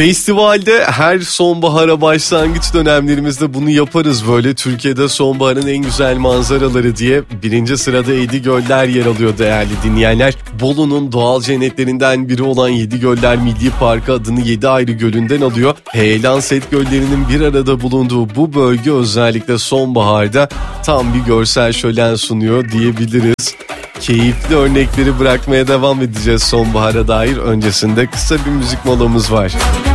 Festivalde her sonbahara başlangıç dönemlerimizde bunu yaparız böyle. Türkiye'de sonbaharın en güzel manzaraları diye birinci sırada Yedigöller yer alıyor değerli dinleyenler. Bolu'nun doğal cennetlerinden biri olan Yedigöller Milli Parkı adını 7 ayrı gölünden alıyor. Heyelan Set göllerinin bir arada bulunduğu bu bölge özellikle sonbaharda tam bir görsel şölen sunuyor diyebiliriz. Keyifli örnekleri bırakmaya devam edeceğiz sonbahara dair. Öncesinde kısa bir müzik molamız var.